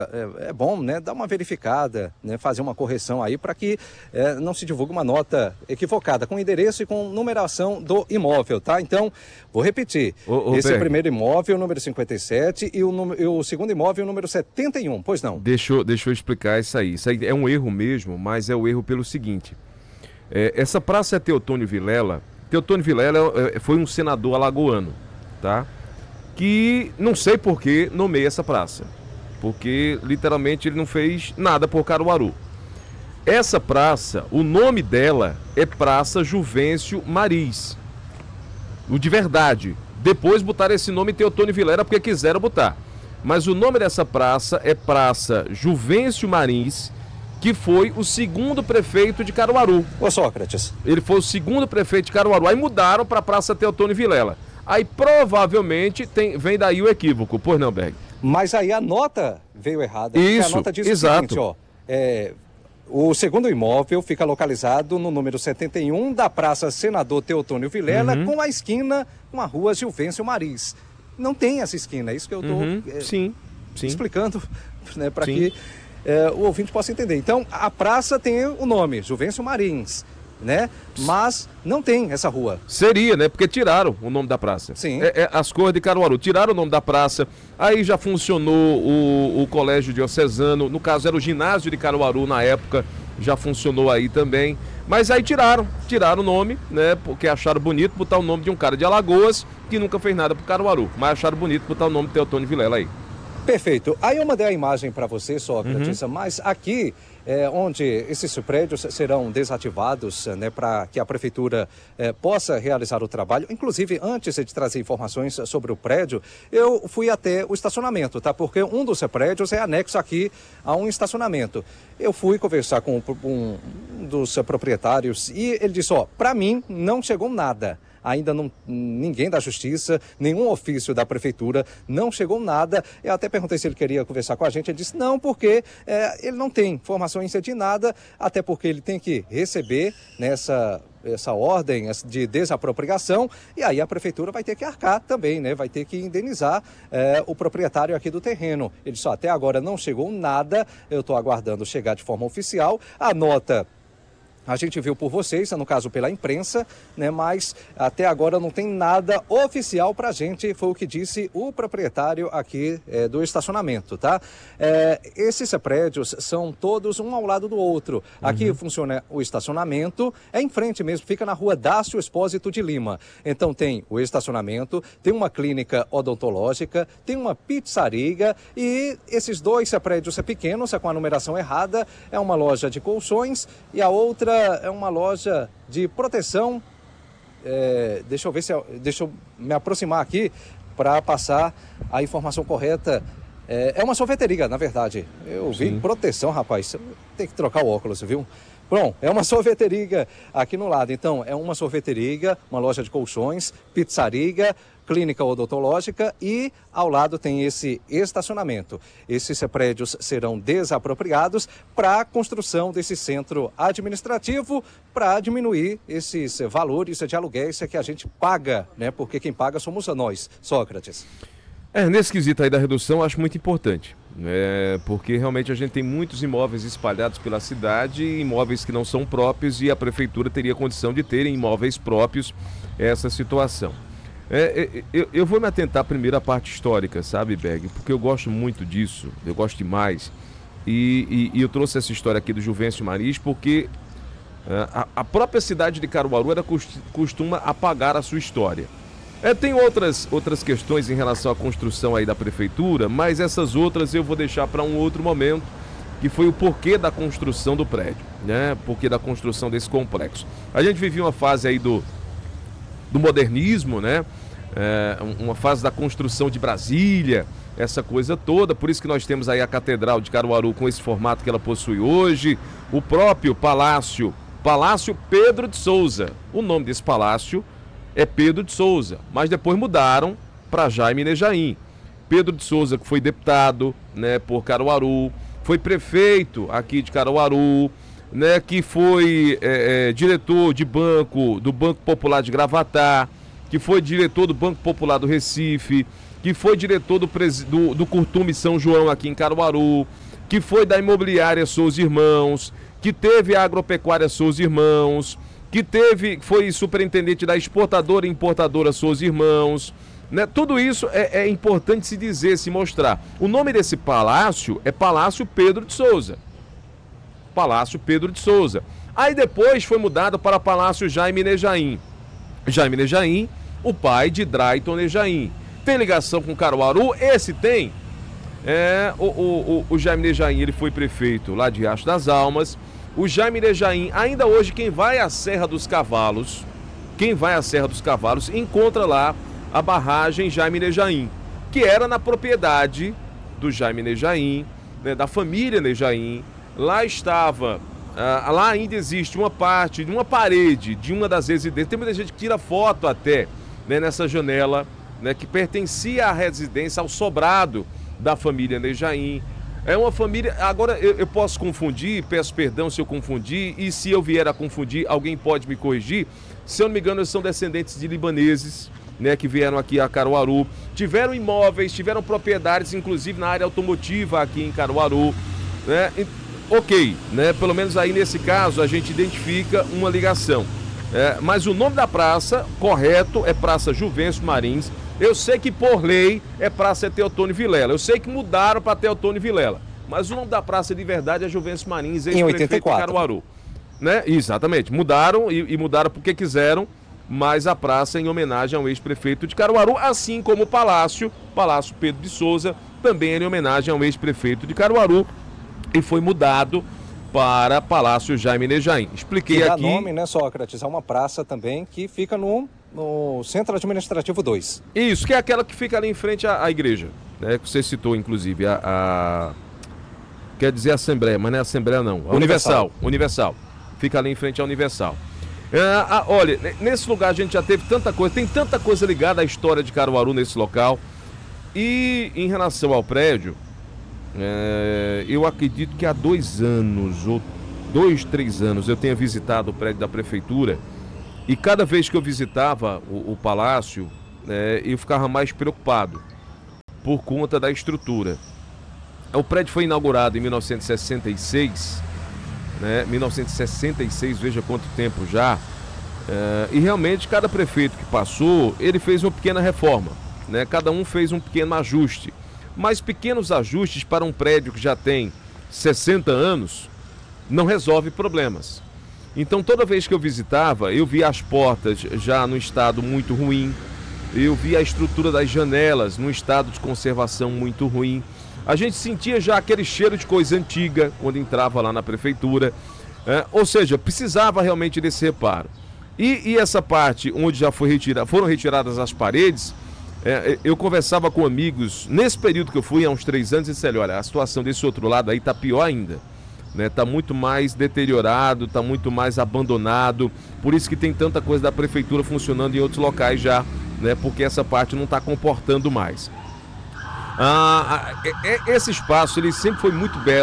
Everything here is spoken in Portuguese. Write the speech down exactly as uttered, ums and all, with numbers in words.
É, é bom, né, dar uma verificada, né, fazer uma correção aí para que é, não se divulgue uma nota equivocada com endereço e com numeração do imóvel, tá? Então, vou repetir. Ô, ô, Esse Berg, primeiro imóvel, número cinquenta e sete, e o, número, e o segundo imóvel, número setenta e um, pois não? Deixa eu, deixa eu explicar isso aí. Isso aí é um erro mesmo, mas é o erro pelo seguinte. É, essa praça é Teotônio Vilela. Teotônio Vilela é, foi um senador alagoano, tá? Que não sei por que nomeia essa praça. Porque literalmente ele não fez nada por Caruaru. Essa praça, o nome dela é Praça Juvencio Maris. O de verdade. Depois botaram esse nome Teotônio Vilela porque quiseram botar. Mas o nome dessa praça é Praça Juvencio Maris, que foi o segundo prefeito de Caruaru. Ô Sócrates. Ele foi o segundo prefeito de Caruaru. Aí mudaram para Praça Teotônio Vilela. Aí provavelmente tem, vem daí o equívoco. Pois não, Berg? Mas aí a nota veio errada. Isso, a nota diz exato. o seguinte, ó. É, o segundo imóvel fica localizado no número setenta e um da Praça Senador Teotônio Vilela, Uhum. com a esquina com a rua Gilvêncio Maris. Não tem essa esquina, é isso que eu estou Uhum. é, Sim, sim. explicando, né, para Sim. que é, o ouvinte possa entender. Então, a praça tem o nome, Gilvêncio Marins, né? Mas não tem essa rua. Seria, né? Porque tiraram o nome da praça. Sim. É, é, as cores de Caruaru. Tiraram o nome da praça. Aí já funcionou o, o colégio diocesano. No caso, era o ginásio de Caruaru na época. Já funcionou aí também. Mas aí tiraram. Tiraram o nome, né? Porque acharam bonito botar o nome de um cara de Alagoas que nunca fez nada pro Caruaru. Mas acharam bonito botar o nome de Teotônio Vilela aí. Perfeito. Aí eu mandei a imagem para você, Sócrates, Uhum. mas aqui, é, onde esses prédios serão desativados, né, para que a prefeitura é, possa realizar o trabalho, inclusive antes de trazer informações sobre o prédio, eu fui até o estacionamento, tá? Porque um dos prédios é anexo aqui a um estacionamento. Eu fui conversar com um, um dos proprietários e ele disse, ó, para mim não chegou nada. Ainda não, ninguém da justiça, nenhum ofício da prefeitura, não chegou nada. Eu até perguntei se ele queria conversar com a gente, ele disse não, porque é, ele não tem informações de nada, até porque ele tem que receber nessa essa ordem de desapropriação, e aí a prefeitura vai ter que arcar também, né? Vai ter que indenizar é, o proprietário aqui do terreno. Ele disse, ó, até agora não chegou nada, eu estou aguardando chegar de forma oficial. A nota a gente viu por vocês, no caso pela imprensa, né? Mas até agora não tem nada oficial para a gente, foi o que disse o proprietário aqui é, do estacionamento, tá? É, esses prédios são todos um ao lado do outro. Aqui uhum. funciona o estacionamento, é em frente mesmo, fica na rua Dácio Expósito de Lima. Então tem o estacionamento, tem uma clínica odontológica, tem uma pizzaria e esses dois prédios pequenos, é com a numeração errada, é uma loja de colchões e a outra é uma loja de proteção. É, deixa eu ver se eu, deixa eu me aproximar aqui para passar a informação correta. É, é uma sorveteria, na verdade. Eu vi Sim. proteção, rapaz. Tem que trocar o óculos, viu? Bom, é uma sorveteria aqui no lado. Então, é uma sorveteria, uma loja de colchões, pizzaria, clínica odontológica e ao lado tem esse estacionamento. Esses prédios serão desapropriados para a construção desse centro administrativo para diminuir esses valores de aluguéis que a gente paga, né? Porque quem paga somos nós, Sócrates. É, nesse quesito aí da redução, eu acho muito importante, é, porque realmente a gente tem muitos imóveis espalhados pela cidade, imóveis que não são próprios e a prefeitura teria condição de ter imóveis próprios essa situação. É, eu, eu vou me atentar primeiro à parte histórica, sabe, Berg? Porque eu gosto muito disso, eu gosto demais. E, e, e eu trouxe essa história aqui do Juvencio Maris porque é, a, a própria cidade de Caruaru ela costuma apagar a sua história. É, tem outras, outras questões em relação à construção aí da prefeitura, mas essas outras eu vou deixar para um outro momento, que foi o porquê da construção do prédio, né? Porquê da construção desse complexo. A gente vivia uma fase aí do, do modernismo, né? É, uma fase da construção de Brasília, essa coisa toda, por isso que nós temos aí a Catedral de Caruaru com esse formato que ela possui hoje, o próprio Palácio, Palácio Pedro de Souza, o nome desse palácio é Pedro de Souza, mas depois mudaram para Jaime Nejaim. Pedro de Souza, que foi deputado, né, por Caruaru, foi prefeito aqui de Caruaru, né, que foi é, é, diretor de banco do Banco Popular de Gravatá, que foi diretor do Banco Popular do Recife, que foi diretor do, do, do Curtume São João aqui em Caruaru, que foi da imobiliária Souza Irmãos, que teve a agropecuária Souza Irmãos, que teve, foi superintendente da exportadora e importadora Souza Irmãos, né? Tudo isso é, é importante se dizer, se mostrar. O nome desse palácio é Palácio Pedro de Souza. Palácio Pedro de Souza. Aí depois foi mudado para Palácio Jaime Nejaim. Jaime Nejaim, o pai de Drayton Nejaim. Tem ligação com Caruaru? Esse tem. É, o, o, o, o Jaime Nejaim, ele foi prefeito lá de Riacho das Almas. O Jaime Nejaim, ainda hoje, quem vai à Serra dos Cavalos, quem vai à Serra dos Cavalos, encontra lá a barragem Jaime Nejaim, que era na propriedade do Jaime Nejaim, né, da família Nejaim. Lá estava, ah, lá ainda existe uma parte, uma parede de uma das residências. Tem muita gente que tira foto até, né, nessa janela, né, que pertencia à residência, ao sobrado da família Nejaim. É uma família, agora eu, eu posso confundir, peço perdão se eu confundir, e se eu vier a confundir, alguém pode me corrigir. Se eu não me engano, eles são descendentes de libaneses, né, que vieram aqui a Caruaru, tiveram imóveis, tiveram propriedades, inclusive na área automotiva aqui em Caruaru, né? E, ok, né, pelo menos aí nesse caso a gente identifica uma ligação. É, mas o nome da praça, correto, é Praça Juvencio Marins. Eu sei que por lei é Praça Teotônio Vilela. Eu sei que mudaram para Teotônio Vilela. Mas o nome da praça de verdade é Juvencio Marins, ex-prefeito de Caruaru. Né? Exatamente. Mudaram e, e mudaram porque quiseram, mas a praça é em homenagem ao ex-prefeito de Caruaru, assim como o Palácio, Palácio Pedro de Souza, também é em homenagem ao ex-prefeito de Caruaru e foi mudado para Palácio Jaime Nejaim. Expliquei que dá aqui. nome, né, Sócrates? É uma praça também que fica no, no Centro Administrativo dois. Isso, que é aquela que fica ali em frente à, à igreja, né? Que você citou, inclusive, a, a... quer dizer Assembleia, mas não é Assembleia não. A Universal. Universal. Universal. Fica ali em frente à Universal. É, a, olha, nesse lugar a gente já teve tanta coisa, tem tanta coisa ligada à história de Caruaru nesse local. E em relação ao prédio, É, eu acredito que há dois anos, ou dois, três anos, eu tenha visitado o prédio da prefeitura e cada vez que eu visitava o, o palácio, é, eu ficava mais preocupado por conta da estrutura. O prédio foi inaugurado em mil novecentos e sessenta e seis, né? mil novecentos e sessenta e seis, veja quanto tempo já, é, e realmente cada prefeito que passou, ele fez uma pequena reforma, né? Cada um fez um pequeno ajuste. Mas pequenos ajustes para um prédio que já tem sessenta anos não resolve problemas. Então toda vez que eu visitava, eu via as portas já num estado muito ruim, eu via a estrutura das janelas num estado de conservação muito ruim. A gente sentia já aquele cheiro de coisa antiga quando entrava lá na prefeitura, é, ou seja, precisava realmente desse reparo. E, e essa parte onde já foi retira, foram retiradas as paredes, É, eu conversava com amigos, nesse período que eu fui, há uns três anos, e disse, olha, a situação desse outro lado aí tá pior ainda, né? Tá muito mais deteriorado, tá muito mais abandonado, por isso que tem tanta coisa da prefeitura funcionando em outros locais já, né? Porque essa parte não tá comportando mais. Ah, esse espaço, ele sempre foi muito belo.